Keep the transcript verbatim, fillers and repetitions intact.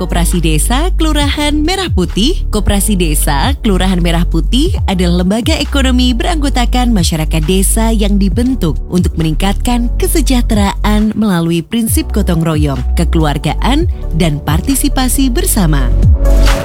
Koperasi Desa Kelurahan Merah Putih. Koperasi Desa Kelurahan Merah Putih adalah lembaga ekonomi beranggotakan masyarakat desa yang dibentuk untuk meningkatkan kesejahteraan melalui prinsip gotong royong, kekeluargaan, dan partisipasi bersama.